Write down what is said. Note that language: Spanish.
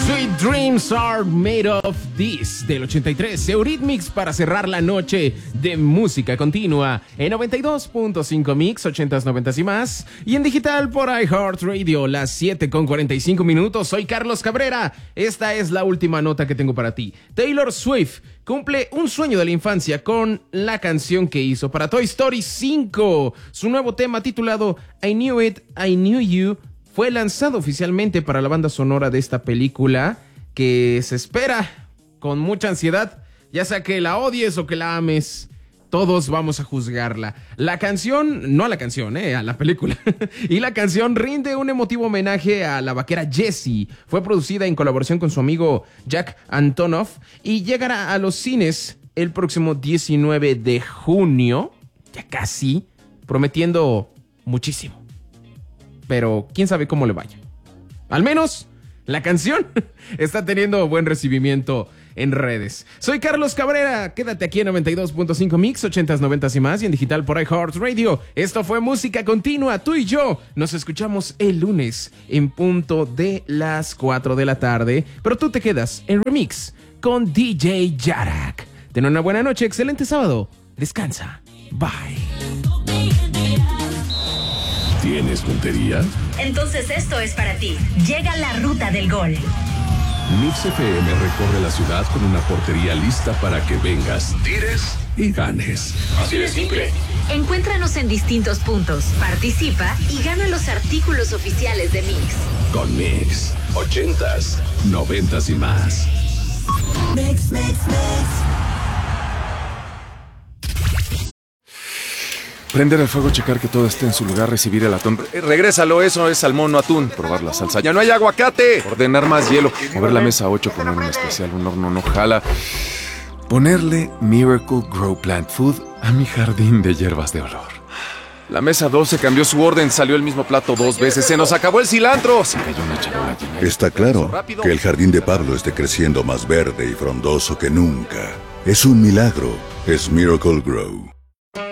Sweet Dreams Are Made of This del 83, Eurythmics para cerrar la noche de música continua en 92.5 Mix, 80s, 90s y más, y en digital por iHeartRadio, las 7:45 minutos. Soy Carlos Cabrera. Esta es la última nota que tengo para ti. Taylor Swift cumple un sueño de la infancia con la canción que hizo para Toy Story 5. Su nuevo tema titulado I Knew It, I Knew You fue lanzado oficialmente para la banda sonora de esta película que se espera con mucha ansiedad, ya sea que la odies o que la ames. Todos vamos a juzgarla. La canción, no a la canción, a la película. Y la canción rinde un emotivo homenaje a la vaquera Jessie. Fue producida en colaboración con su amigo Jack Antonoff y llegará a los cines el próximo 19 de junio. Ya casi, prometiendo muchísimo. Pero quién sabe cómo le vaya. Al menos la canción está teniendo buen recibimiento en redes. Soy Carlos Cabrera. Quédate aquí en 92.5 Mix, 80s, 90s y más, y en digital por iHeartRadio. Esto fue Música Continua. Tú y yo nos escuchamos el lunes en punto de las 4 de la tarde. Pero tú te quedas en Remix con DJ Yarak. Ten una buena noche, excelente sábado. Descansa. Bye. ¿Tienes puntería? Entonces esto es para ti. Llega la ruta del gol. Mix FM recorre la ciudad con una portería lista para que vengas, tires y ganes. Así de simple. Encuéntranos en distintos puntos, participa y gana los artículos oficiales de Mix. Con Mix, 80s, 90s y más. Mix, mix, mix. Prender el fuego, checar que todo esté en su lugar, recibir el atún. Regrésalo, eso es salmón, no atún. Probar la salsa. ¡Ya no hay aguacate! Ordenar más hielo. Mover la mesa 8, poner un especial, un horno no jala. Ponerle Miracle Grow Plant Food a mi jardín de hierbas de olor. La mesa 12 cambió su orden, salió el mismo plato 2 veces. ¡Se nos acabó el cilantro! Se cayó una charola llena. Está claro que el jardín de Pablo esté creciendo más verde y frondoso que nunca. Es un milagro. Es Miracle Grow.